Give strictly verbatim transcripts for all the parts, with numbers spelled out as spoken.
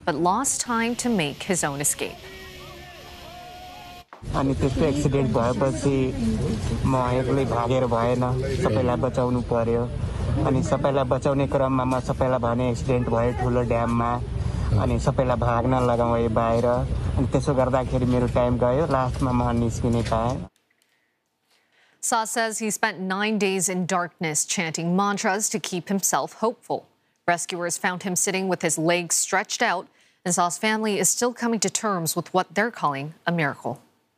but lost time to make his own escape. अनि त्यस्तो accident भएपछि म एक्लै भागेर भएन सबैलाई बचाउनु पर्यो अनि सबैलाई बचाउने क्रममा म सबैलाई भने एक्सिडेन्ट भयो ठुलो ड्याममा अनि सबैलाई भाग्न लगाए बाहिर अनि त्यसो गर्दाखेरि मेरो टाइम गयो लास्टमा म निस्किने पाएँ. Saw says he spent nine days in darkness chanting mantras to keep himself hopeful. Rescuers found him sitting with his legs stretched out, and Saw's family is still coming to terms with what they're calling a miracle.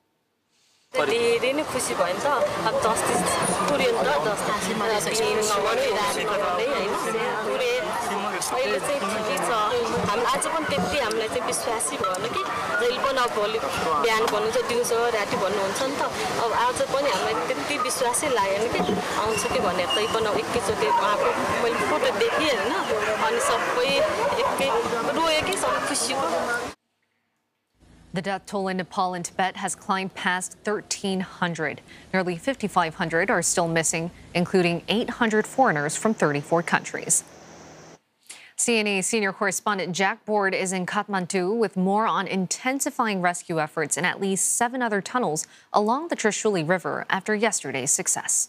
धेरै नै खुसी भयो नि त अब justice तुरन्त justice नगर्ने राख्ने हैन पुरै अहिले चाहिँ ठिकै छ हामी आज पनि त्यति हामीलाई चाहिँ विश्वासै भएन कि जहिले पनि अब भोलि बिहान भन्नुहुन्छ दिउँसो राति भन्नुहुन्छ नि त अब आज पनि हामीलाई त्यति विश्वासै लागेन कि आउँछ कि भनेर तै पनि अब एकैचोटि उहाँको मैले फोटो देखेँ हैन अनि सबै एकै रोए कि सब खुसीको. The death toll in Nepal and Tibet has climbed past thirteen hundred. Nearly fifty-five hundred are still missing, including eight hundred foreigners from thirty-four countries. C N A senior correspondent Jack Board is in Kathmandu with more on intensifying rescue efforts in at least seven other tunnels along the Trishuli River after yesterday's success.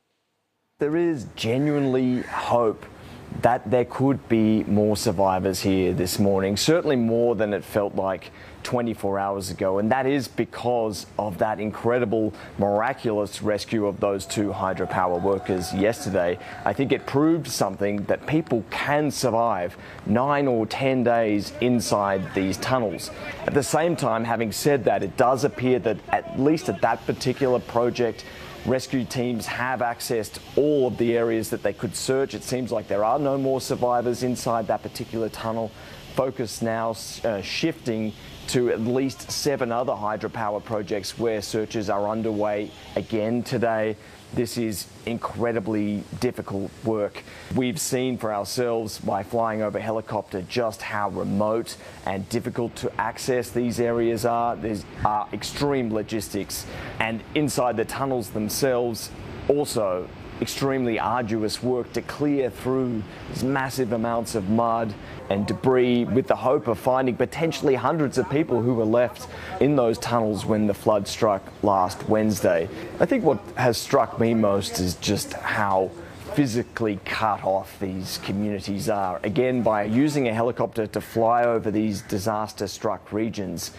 There is genuinely hope that there could be more survivors here this morning, certainly more than it felt like twenty-four hours ago, and that is because of that incredible, miraculous rescue of those two hydropower workers yesterday. I think it proved something, that people can survive nine or ten days inside these tunnels. At the same time, having said that, it does appear that at least at that particular project, rescue teams have accessed all of the areas that they could search. It seems like there are no more survivors inside that particular tunnel. Focus now uh, shifting to at least seven other hydropower projects where searches are underway again today. This is incredibly difficult work. We've seen for ourselves by flying over helicopter just how remote and difficult to access these areas are. There are extreme logistics, and inside the tunnels themselves also extremely arduous work to clear through these massive amounts of mud and debris with the hope of finding potentially hundreds of people who were left in those tunnels when the flood struck last Wednesday. I think what has struck me most is just how physically cut off these communities are. Again, by using a helicopter to fly over these disaster-struck regions,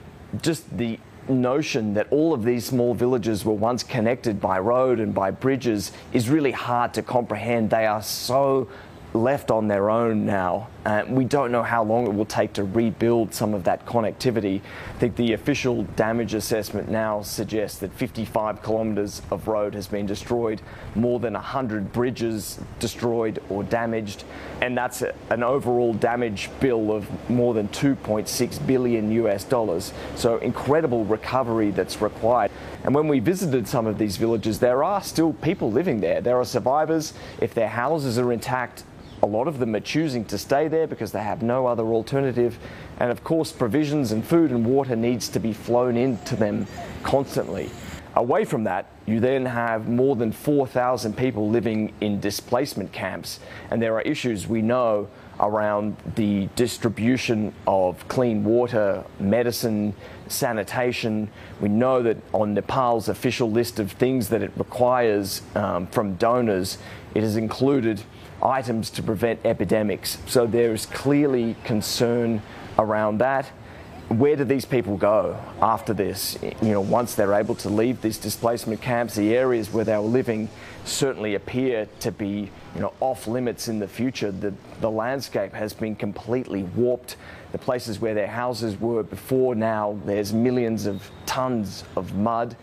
just the notion that all of these small villages were once connected by road and by bridges is really hard to comprehend. They are so left on their own now. Uh, we don't know how long it will take to rebuild some of that connectivity. I think the official damage assessment now suggests that fifty-five kilometres of road has been destroyed, more than one hundred bridges destroyed or damaged, and that's a, an overall damage bill of more than two point six billion U S dollars. So incredible recovery that's required. And when we visited some of these villages, there are still people living there. There are survivors. If their houses are intact, a lot of them are choosing to stay there because they have no other alternative. And of course, provisions and food and water needs to be flown into them constantly. Away from that, you then have more than four thousand people living in displacement camps. And there are issues we know around the distribution of clean water, medicine, sanitation. We know that on Nepal's official list of things that it requires um, from donors, it has included items to prevent epidemics. So there is clearly concern around that. Where do these people go after this? You know, once they're able to leave these displacement camps, the areas where they were living certainly appear to be, you know, off limits in the future. The, the landscape has been completely warped. The places where their houses were before, now there's millions of tons of mud.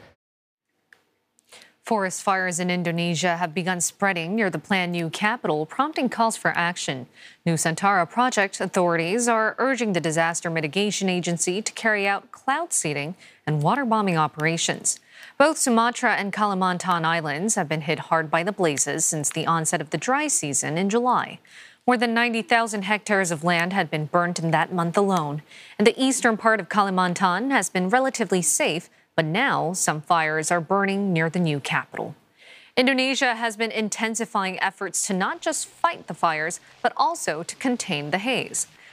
Forest fires in Indonesia have begun spreading near the planned new capital, prompting calls for action. Nusantara project authorities are urging the Disaster Mitigation Agency to carry out cloud seeding and water bombing operations. Both Sumatra and Kalimantan Islands have been hit hard by the blazes since the onset of the dry season in July. More than ninety thousand hectares of land had been burnt in that month alone, and the eastern part of Kalimantan has been relatively safe, but now some fires are burning near the new capital. Indonesia has been intensifying efforts to not just fight the fires, but also to contain the haze.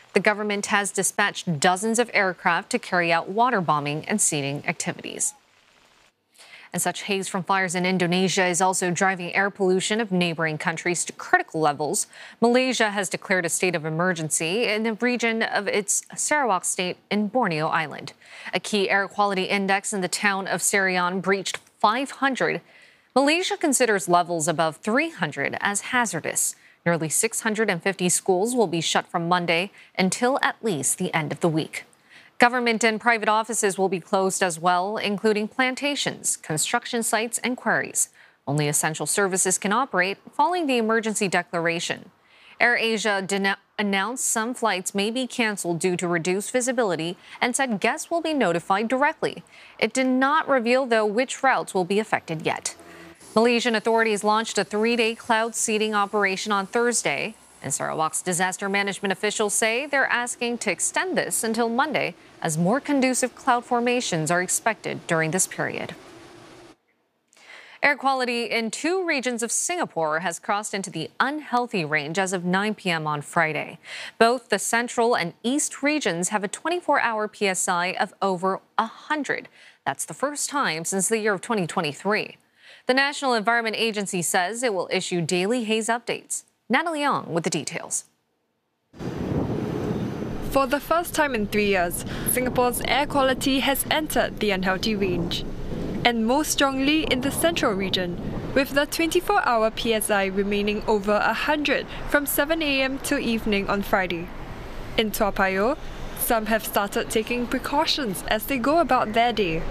The government has dispatched dozens of aircraft to carry out water bombing and seeding activities. And such haze from fires in Indonesia is also driving air pollution of neighboring countries to critical levels. Malaysia has declared a state of emergency in the region of its Sarawak state in Borneo Island. A key air quality index in the town of Serian breached five hundred. Malaysia considers levels above three hundred as hazardous. Nearly six hundred fifty schools will be shut from Monday until at least the end of the week. Government and private offices will be closed as well, including plantations, construction sites, and quarries. Only essential services can operate following the emergency declaration. AirAsia den- announced some flights may be canceled due to reduced visibility and said guests will be notified directly. It did not reveal, though, which routes will be affected yet. Malaysian authorities launched a three-day cloud seeding operation on Thursday, and Sarawak's disaster management officials say they're asking to extend this until Monday, as more conducive cloud formations are expected during this period. Air quality in two regions of Singapore has crossed into the unhealthy range as of nine p.m. on Friday. Both the central and east regions have a twenty-four hour P S I of over one hundred. That's the first time since the year of twenty twenty-three. The National Environment Agency says it will issue daily haze updates. Natalie Young with the details. For the first time in three years, Singapore's air quality has entered the unhealthy range, and most strongly in the central region, with the twenty-four hour P S I remaining over one hundred from seven a.m. till evening on Friday. In Toa Payoh, some have started taking precautions as they go about their day.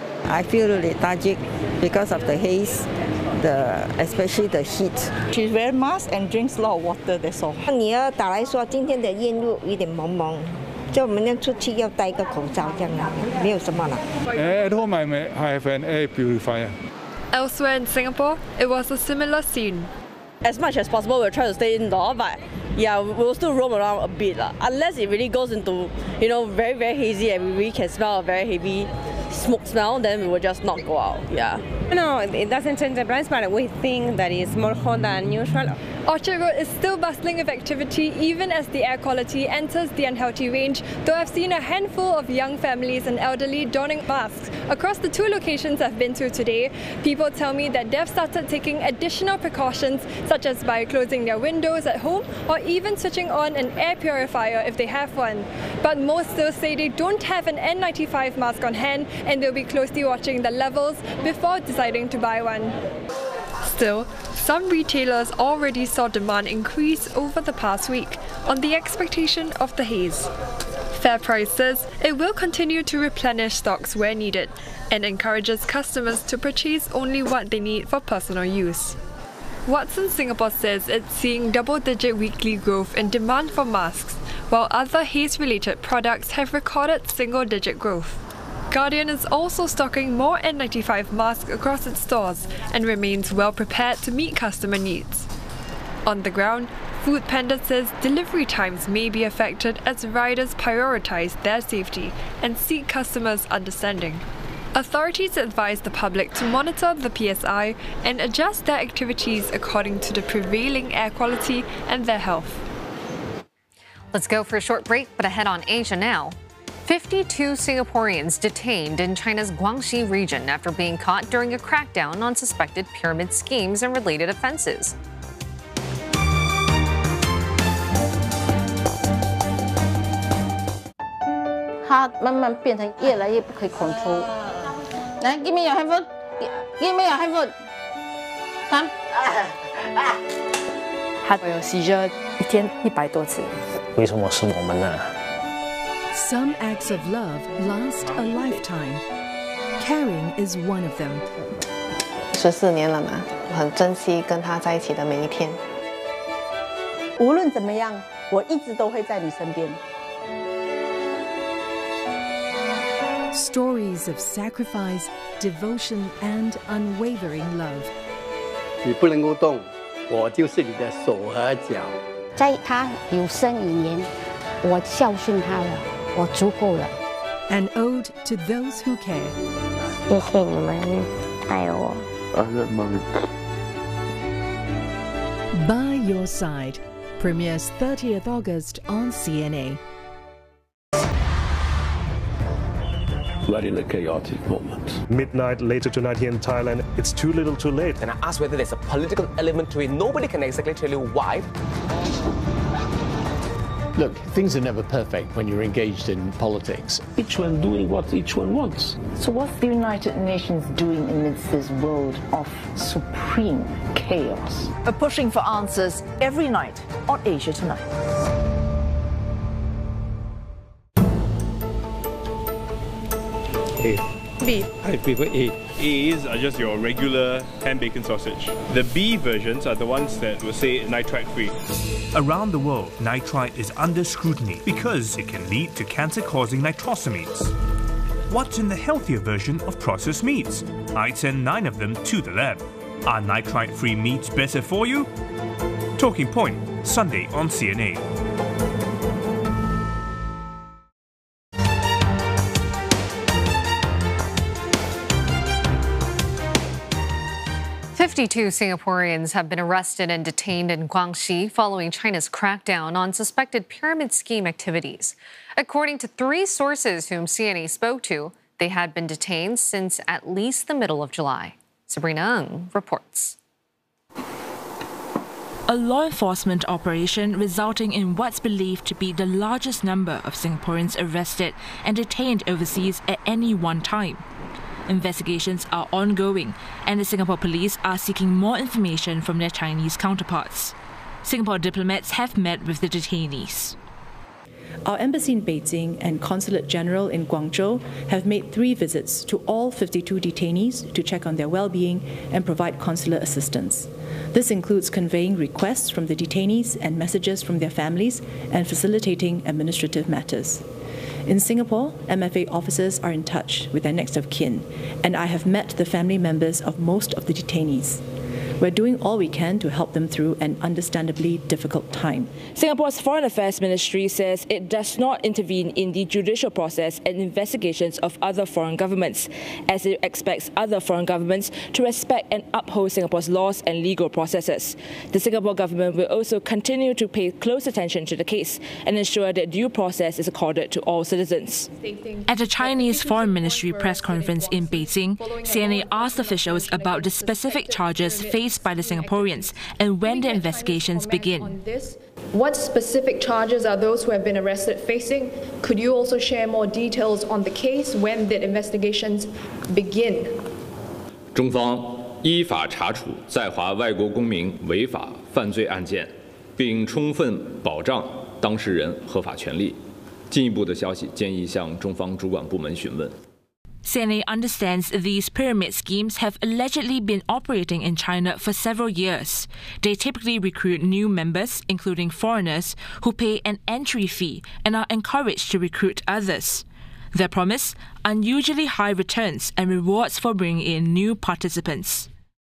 I feel lethargic because of the haze, the especially the heat. She wears mask and drinks a lot of water. That's all. 你要打来说，今天的烟雾有点蒙蒙，就我们要出去要戴个口罩这样啦，没有什么啦。 At home, I may have an air purifier. Elsewhere in Singapore, it was a similar scene. As much as possible, we'll try to stay indoor, but yeah, we'll still roam around a bit lah. Unless it really goes into, you know, very very hazy and we really can smell a very heavy smoke smell, then we will just not go out. Yeah. No, it doesn't change the price, but we think that it's more hot than usual. Orchard Road is still bustling with activity even as the air quality enters the unhealthy range, though I've seen a handful of young families and elderly donning masks. Across the two locations I've been to today, people tell me that they've started taking additional precautions, such as by closing their windows at home or even switching on an air purifier if they have one. But most still say they don't have an N ninety-five mask on hand and they'll be closely watching the levels before deciding to buy one. Still, some retailers already saw demand increase over the past week on the expectation of the haze. FairPrice says it will continue to replenish stocks where needed and encourages customers to purchase only what they need for personal use. Watson Singapore says it's seeing double-digit weekly growth in demand for masks, while other haze-related products have recorded single-digit growth. Guardian is also stocking more N ninety-five masks across its stores and remains well prepared to meet customer needs. On the ground, Foodpanda says delivery times may be affected as riders prioritize their safety and seek customers' understanding. Authorities advise the public to monitor the P S I and adjust their activities according to the prevailing air quality and their health. Let's go for a short break, but ahead on Asia now. fifty-two Singaporeans detained in China's Guangxi region after being caught during a crackdown on suspected pyramid schemes and related offenses. 它慢慢变成越来越不可以 control。来 ，give me your handphone， give me your handphone。Come。 他有 seizure 一天一百多次。 为什么是我们呢？ Some acts of love last a lifetime. Caring is one of them. 十四年了嘛，我很珍惜跟他在一起的每一天。 无论怎么样，我一直都会在你身边。 Stories of sacrifice, devotion, and unwavering love. 你不能够动，我就是你的手和脚。 在他有生以年，我孝顺他了，我足够了。 An ode to those who care. 谢谢你们爱我。 By Your Side premieres thirtieth August on C N A. We're in a chaotic moment. Midnight later tonight here in Thailand, it's too little too late. And I asked whether there's a political element to it. Nobody can exactly tell you why. Look, things are never perfect when you're engaged in politics. Each one doing what each one wants. So what's the United Nations doing amidst this world of supreme chaos? We're pushing for answers every night on Asia Tonight. A. B. I prefer A. A's are just your regular ham bacon sausage. The B versions are the ones that will say nitrite free. Around the world, nitrite is under scrutiny because it can lead to cancer-causing nitrosamines. What's in the healthier version of processed meats? I send nine of them to the lab. Are nitrite-free meats better for you? Talking Point, Sunday on C N A. fifty-two Singaporeans have been arrested and detained in Guangxi following China's crackdown on suspected pyramid scheme activities. According to three sources whom C N A spoke to, they had been detained since at least the middle of July. Sabrina Ng reports. A law enforcement operation resulting in what's believed to be the largest number of Singaporeans arrested and detained overseas at any one time. Investigations are ongoing, and the Singapore police are seeking more information from their Chinese counterparts. Singapore diplomats have met with the detainees. Our embassy in Beijing and Consulate General in Guangzhou have made three visits to all fifty-two detainees to check on their well-being and provide consular assistance. This includes conveying requests from the detainees and messages from their families and facilitating administrative matters. In Singapore, M F A officers are in touch with their next of kin, and I have met the family members of most of the detainees. We're doing all we can to help them through an understandably difficult time. Singapore's Foreign Affairs Ministry says it does not intervene in the judicial process and investigations of other foreign governments, as it expects other foreign governments to respect and uphold Singapore's laws and legal processes. The Singapore government will also continue to pay close attention to the case and ensure that due process is accorded to all citizens. At the Chinese Foreign Ministry press conference in Beijing, C N A asked officials about the specific charges faced by the Singaporeans and when the investigations begin. What specific charges are those who have been arrested facing? Could you also share more details on the case? When did investigations begin? 中方依法查处在华外国公民违法犯罪案件，并充分保障当事人合法权利。进一步的消息建议向中方主管部门询问。 C N A understands these pyramid schemes have allegedly been operating in China for several years. They typically recruit new members, including foreigners, who pay an entry fee and are encouraged to recruit others. Their promise? Unusually high returns and rewards for bringing in new participants.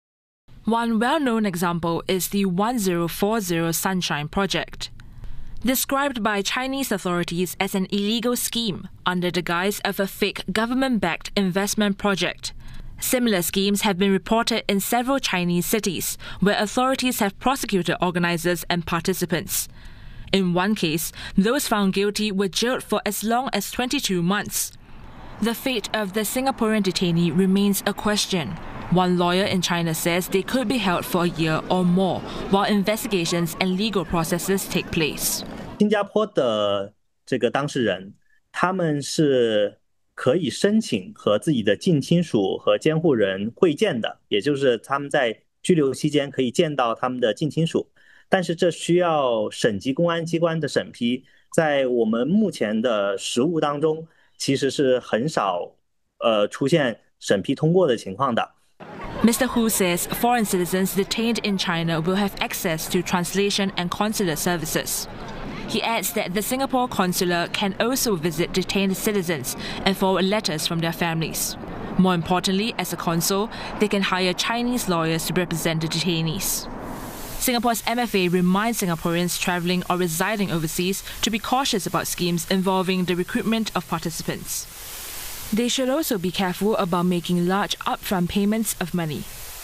One well-known example is the one zero four zero Sunshine Project. Described by Chinese authorities as an illegal scheme under the guise of a fake government-backed investment project. Similar schemes have been reported in several Chinese cities, where authorities have prosecuted organizers and participants. In one case, those found guilty were jailed for as long as twenty-two months. The fate of the Singaporean detainee remains a question. One lawyer in China says they could be held for a year or more, while investigations and legal processes take place. 新加坡的这个当事人，他们是可以申请和自己的近亲属和监护人会见的，也就是他们在拘留期间可以见到他们的近亲属，但是这需要省级公安机关的审批，在我们目前的实务当中，其实是很少呃出现审批通过的情况的。 Mister Hu says foreign citizens detained in China will have access to translation and consular services. He adds that the Singapore consular can also visit detained citizens and forward letters from their families. More importantly, as a consul, they can hire Chinese lawyers to represent the detainees. Singapore's M F A reminds Singaporeans travelling or residing overseas to be cautious about schemes involving the recruitment of participants. They should also be careful about making large upfront payments of money.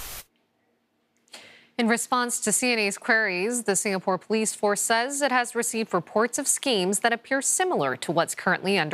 In response to C N A's queries, the Singapore Police Force says it has received reports of schemes that appear similar to what's currently under